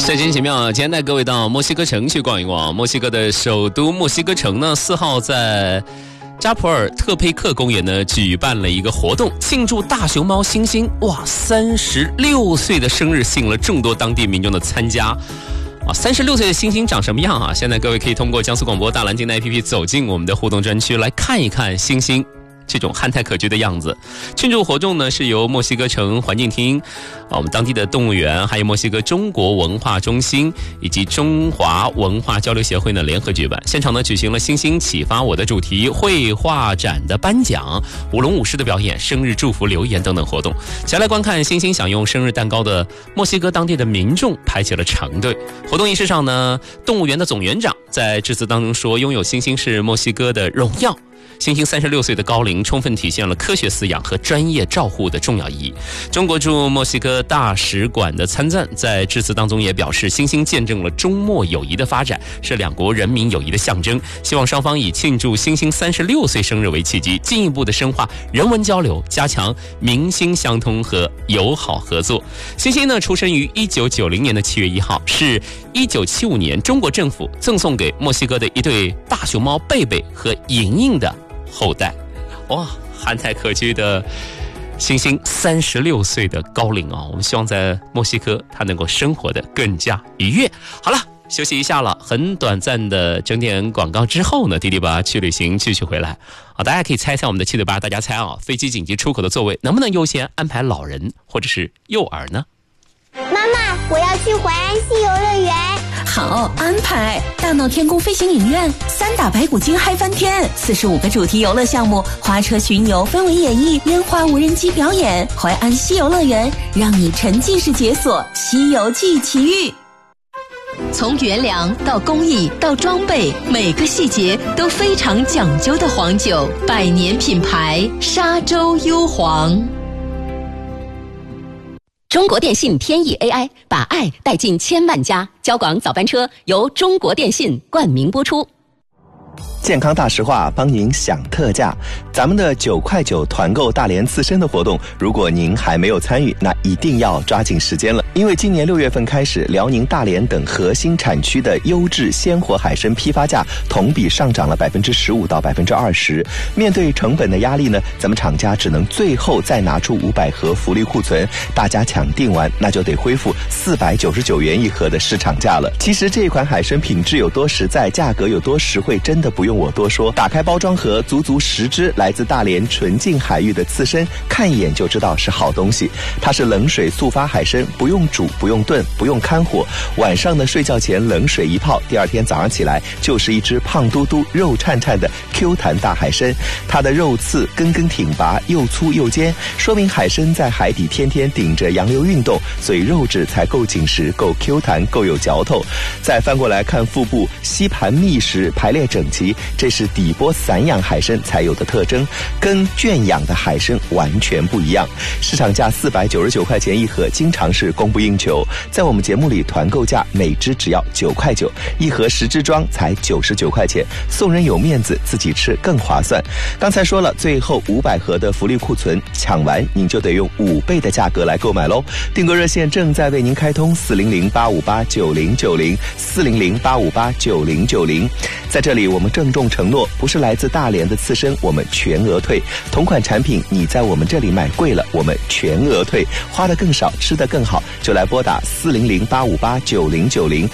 赛前奇妙，今天带各位到墨西哥城去逛一逛。墨西哥的首都墨西哥城呢，4号在扎普尔特佩克公园呢举办了一个活动，庆祝大熊猫星星36岁的生日，吸引了众多当地民众的参加。36岁的星星长什么样啊？现在各位可以通过江苏广播大蓝鲸的 APP 走进我们的互动专区来看一看星星这种憨态可掬的样子。庆祝活动呢是由墨西哥城环境厅、我们当地的动物园，还有墨西哥中国文化中心以及中华文化交流协会呢联合举办。现场呢举行了星星启发我的主题绘画展的颁奖、舞龙舞狮的表演、生日祝福留言等等活动。前来观看星星享用生日蛋糕的墨西哥当地的民众排起了长队。活动仪式上呢，动物园的总园长在致辞当中说，拥有星星是墨西哥的荣耀。星星36岁的高龄充分体现了科学饲养和专业照护的重要意义。中国驻墨西哥大使馆的参赞在致辞当中也表示，星星见证了中墨友谊的发展，是两国人民友谊的象征，希望双方以庆祝星星36岁生日为契机，进一步的深化人文交流，加强民心相通和友好合作。星星呢出生于1990年的7月1号，是1975年中国政府赠送给墨西哥的一对大熊猫贝贝和莹莹的后代。哇，憨态可掬的星星36岁的高龄啊！我们希望在墨西哥他能够生活得更加愉悦。好了，休息一下了，很短暂的整点广告之后呢，滴滴吧去旅行继续回来。大家可以猜一下我们的7嘴8，大家猜啊，飞机紧急出口的座位能不能优先安排老人或者是幼儿呢？ 妈妈，我要去淮安西游乐园。 好，安排。大闹天宫飞行影院，3打白骨精嗨翻天，45个主题游乐项目，花车巡游、氛围演绎、烟花无人机表演。淮安西游乐园，让你沉浸式解锁西游记奇遇。从原粮到工艺到装备，每个细节都非常讲究的黄酒，100年品牌沙洲幽黄。中国电信天翼 AI 把爱带进千万家，交广早班车由中国电信冠名播出。 健康大实话帮您享特价，咱们的9块9团购大连刺身的活动，如果您还没有参与，那一定要抓紧时间了。因为今年6月份开始，辽宁大连等核心产区的优质鲜活海参批发价同比上涨了15%到20%。面对成本的压力呢，咱们厂家只能最后再拿出500盒福利库存，大家抢订完那就得恢复499元一盒的市场价了。其实这款海参品质有多实在，价格有多实惠，真的不用我多说。打开包装盒，足10只来自大连纯净海域的刺身，看一眼就知道是好东西。它是冷水速发海参，不用煮，不用炖，不用看火，晚上的睡觉前冷水一泡，第二天早上起来就是一只胖嘟嘟、肉颤颤的 Q 弹大海参。它的肉刺根根挺拔，又粗又尖，说明海参在海底天天顶着洋流运动，所以肉质才够紧实、够 Q 弹、够有嚼头。再翻过来看腹部，吸盘密实，排列整齐，这是底波散养海参才有的特征，跟圈养的海参完全不一样。市场价499块钱一盒，经常是供不应求。在我们节目里，团购价每只只要9块9，一盒10只装才99块钱，送人有面子，自己吃更划算。刚才说了，最后500盒的福利库存抢完，您就得用5倍的价格来购买喽。订购热线正在为您开通，400-858-9090，400-858-9090。在这里，我们郑重承诺，不是来自大连的刺身，我们全额退。同款产品你在我们这里买贵了，我们全额退。花得更少，吃得更好，就来拨打400-858-9090